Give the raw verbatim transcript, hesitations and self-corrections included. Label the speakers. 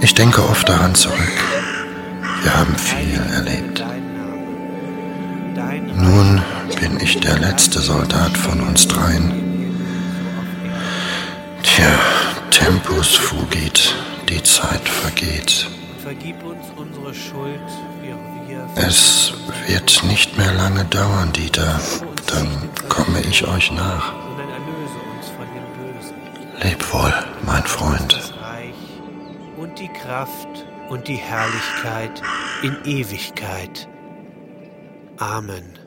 Speaker 1: Ich denke oft daran zurück. Wir haben viel erlebt. Nun bin ich der letzte Soldat von uns dreien. Tja, Tempus fugit, die Zeit vergeht.
Speaker 2: Vergib uns unsere Schuld, wie auch wir.
Speaker 1: Es wird nicht mehr lange dauern, Dieter. Dann komme ich euch nach.
Speaker 2: Sondern erlöse uns von dem Bösen.
Speaker 1: Leb wohl, mein Freund.
Speaker 2: Das Reich und die Kraft und die Herrlichkeit in Ewigkeit. Amen.